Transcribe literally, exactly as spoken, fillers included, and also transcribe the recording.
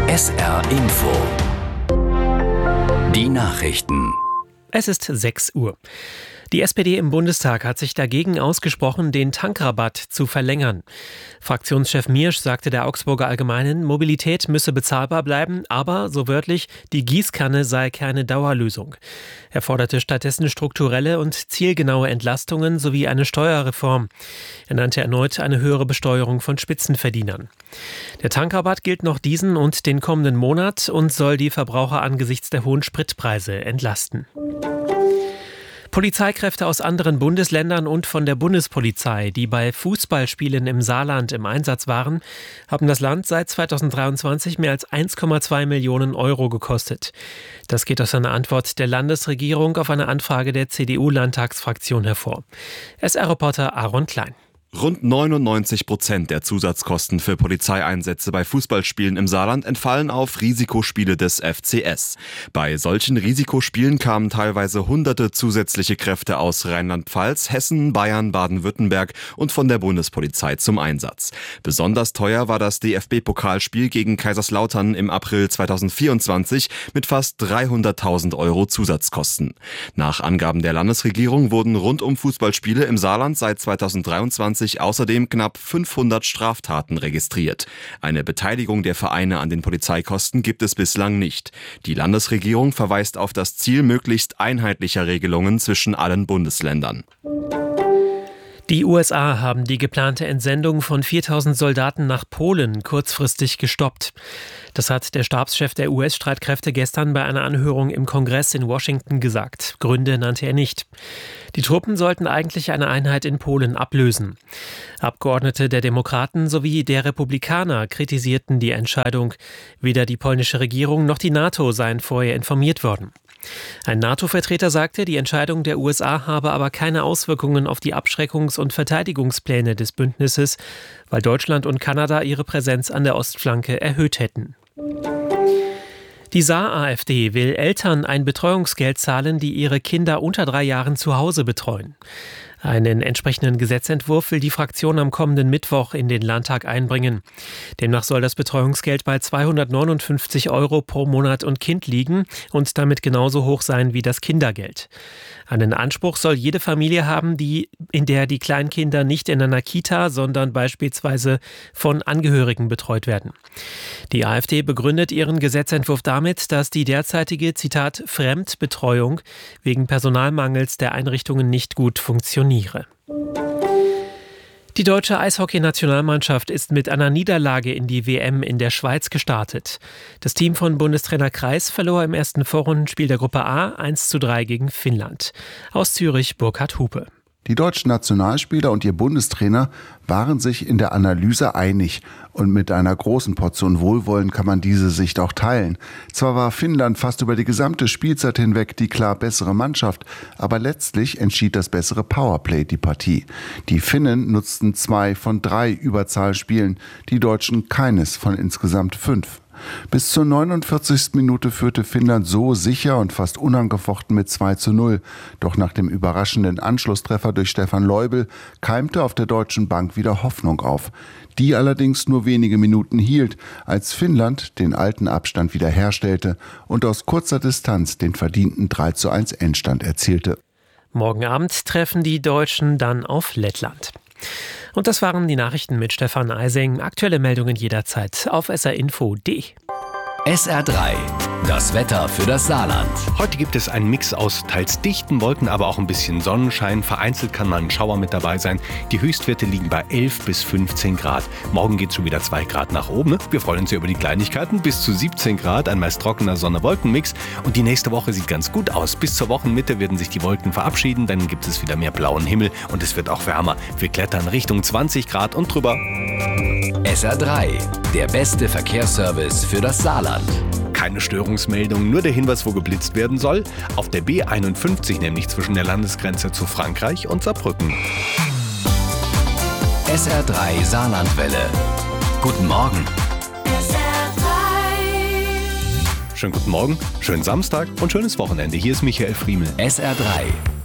S R Info. Die Nachrichten. Es ist sechs Uhr. Die S P D im Bundestag hat sich dagegen ausgesprochen, den Tankrabatt zu verlängern. Fraktionschef Miersch sagte der Augsburger Allgemeinen, Mobilität müsse bezahlbar bleiben, aber, so wörtlich, die Gießkanne sei keine Dauerlösung. Er forderte stattdessen strukturelle und zielgenaue Entlastungen sowie eine Steuerreform. Er nannte erneut eine höhere Besteuerung von Spitzenverdienern. Der Tankrabatt gilt noch diesen und den kommenden Monat und soll die Verbraucher angesichts der hohen Spritpreise entlasten. Polizeikräfte aus anderen Bundesländern und von der Bundespolizei, die bei Fußballspielen im Saarland im Einsatz waren, haben das Land seit zweitausenddreiundzwanzig mehr als eins Komma zwei Millionen Euro gekostet. Das geht aus einer Antwort der Landesregierung auf eine Anfrage der C D U-Landtagsfraktion hervor. S R-Reporter Aaron Klein. Rund neunundneunzig Prozent der Zusatzkosten für Polizeieinsätze bei Fußballspielen im Saarland entfallen auf Risikospiele des F C S. Bei solchen Risikospielen kamen teilweise hunderte zusätzliche Kräfte aus Rheinland-Pfalz, Hessen, Bayern, Baden-Württemberg und von der Bundespolizei zum Einsatz. Besonders teuer war das D F B-Pokalspiel gegen Kaiserslautern im April zweitausendvierundzwanzig mit fast dreihunderttausend Euro Zusatzkosten. Nach Angaben der Landesregierung wurden rund um Fußballspiele im Saarland seit zweitausenddreiundzwanzig außerdem knapp fünfhundert Straftaten registriert. Eine Beteiligung der Vereine an den Polizeikosten gibt es bislang nicht. Die Landesregierung verweist auf das Ziel möglichst einheitlicher Regelungen zwischen allen Bundesländern. Die U S A haben die geplante Entsendung von viertausend Soldaten nach Polen kurzfristig gestoppt. Das hat der Stabschef der U S-Streitkräfte gestern bei einer Anhörung im Kongress in Washington gesagt. Gründe nannte er nicht. Die Truppen sollten eigentlich eine Einheit in Polen ablösen. Abgeordnete der Demokraten sowie der Republikaner kritisierten die Entscheidung. Weder die polnische Regierung noch die NATO seien vorher informiert worden. Ein NATO-Vertreter sagte, die Entscheidung der U S A habe aber keine Auswirkungen auf die Abschreckungs- und Verteidigungspläne des Bündnisses, weil Deutschland und Kanada ihre Präsenz an der Ostflanke erhöht hätten. Die Saar-AfD will Eltern ein Betreuungsgeld zahlen, die ihre Kinder unter drei Jahren zu Hause betreuen. Einen entsprechenden Gesetzentwurf will die Fraktion am kommenden Mittwoch in den Landtag einbringen. Demnach soll das Betreuungsgeld bei zweihundertneunundfünfzig Euro pro Monat und Kind liegen und damit genauso hoch sein wie das Kindergeld. Einen Anspruch soll jede Familie haben, die, in der die Kleinkinder nicht in einer Kita, sondern beispielsweise von Angehörigen betreut werden. Die AfD begründet ihren Gesetzentwurf damit, dass die derzeitige, Zitat, Fremdbetreuung wegen Personalmangels der Einrichtungen nicht gut funktioniert. Die deutsche Eishockey-Nationalmannschaft ist mit einer Niederlage in die W M in der Schweiz gestartet. Das Team von Bundestrainer Kreis verlor im ersten Vorrundenspiel der Gruppe A eins zu drei gegen Finnland. Aus Zürich Burkhard Hupe. Die deutschen Nationalspieler und ihr Bundestrainer waren sich in der Analyse einig. Und mit einer großen Portion Wohlwollen kann man diese Sicht auch teilen. Zwar war Finnland fast über die gesamte Spielzeit hinweg die klar bessere Mannschaft, aber letztlich entschied das bessere Powerplay die Partie. Die Finnen nutzten zwei von drei Überzahlspielen, die Deutschen keines von insgesamt fünf. Bis zur neunundvierzigsten Minute führte Finnland so sicher und fast unangefochten mit zwei zu null. Doch nach dem überraschenden Anschlusstreffer durch Stefan Leubel keimte auf der deutschen Bank wieder Hoffnung auf. Die allerdings nur wenige Minuten hielt, als Finnland den alten Abstand wiederherstellte und aus kurzer Distanz den verdienten drei zu eins Endstand erzielte. Morgen Abend treffen die Deutschen dann auf Lettland. Und das waren die Nachrichten mit Stefan Eising. Aktuelle Meldungen jederzeit auf s r info punkt d e. S R drei. Das Wetter für das Saarland. Heute gibt es einen Mix aus teils dichten Wolken, aber auch ein bisschen Sonnenschein. Vereinzelt kann mal ein Schauer mit dabei sein. Die Höchstwerte liegen bei elf bis fünfzehn Grad. Morgen geht es schon wieder zwei Grad nach oben. Wir freuen uns über die Kleinigkeiten. Bis zu siebzehn Grad, ein meist trockener Sonne-Wolken-Mix. Und die nächste Woche sieht ganz gut aus. Bis zur Wochenmitte werden sich die Wolken verabschieden. Dann gibt es wieder mehr blauen Himmel und es wird auch wärmer. Wir klettern Richtung zwanzig Grad und drüber. S R drei. Der beste Verkehrsservice für das Saarland. Keine Störungsmeldung, nur der Hinweis, wo geblitzt werden soll. Auf der B einundfünfzig, nämlich zwischen der Landesgrenze zu Frankreich und Saarbrücken. S R drei Saarlandwelle. Guten Morgen. S R drei. Schönen guten Morgen, schönen Samstag und schönes Wochenende. Hier ist Michael Friemel. S R drei.